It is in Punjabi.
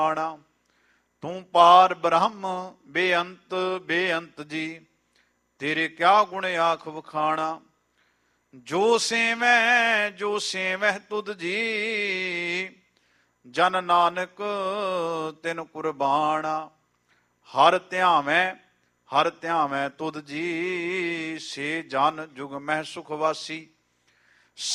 ਆਣਾ। ਤੂੰ ਪਾਰ ਬ੍ਰਹਮ ਬੇਅੰਤ ਬੇਅੰਤ ਜੀ, ਤੇਰੇ ਕਿਆ ਗੁਣ ਆਖ ਵਖਾਣਾ। ਜੋ ਸੇਵਹਿ ਤੁਧ ਜੀ, ਜਨ ਨਾਨਕ ਤਿਨ ਕੁਰਬਾਣਾ। ਹਰ ਧਿਆਵੈ ਤੁਧ ਜੀ, ਸੇ ਜਨ ਜੁਗ ਮਹਿ ਸੁਖ ਵਾਸੀ।